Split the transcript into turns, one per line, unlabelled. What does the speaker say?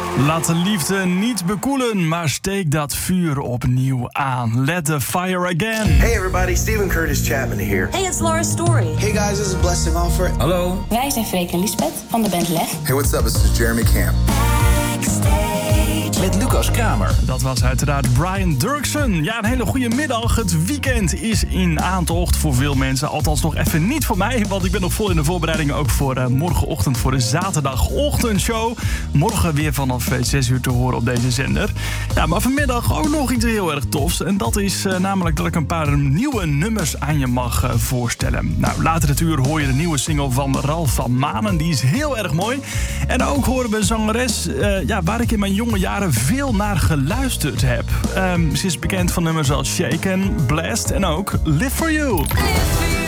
Laat de liefde niet bekoelen, maar steek dat vuur opnieuw aan. Let the fire again.
Hey everybody, Steven Curtis Chapman here.
Hey, it's Laura Story.
Hey guys, this is Blessing Offer.
Hallo.
Wij zijn Freek en Lisbeth van de band Leg.
Hey, what's up? This is Jeremy Camp.
Met Lucas Kramer.
Dat was uiteraard Brian Dirksen. Ja, een hele goede middag. Het weekend is in aantocht voor veel mensen. Althans nog even niet voor mij, want ik ben nog vol in de voorbereidingen ook voor morgenochtend voor de zaterdagochtendshow. Morgen weer vanaf 6 uur te horen op deze zender. Ja, maar vanmiddag ook nog iets heel erg tofs. En dat is namelijk dat ik een paar nieuwe nummers aan je mag voorstellen. Nou, later het uur hoor je de nieuwe single van Ralf van Manen. Die is heel erg mooi. En ook horen we een zangeres waar ik in mijn jonge jaren veel naar geluisterd heb. Ze is bekend van nummers als Shaken, Blast en ook Live For You.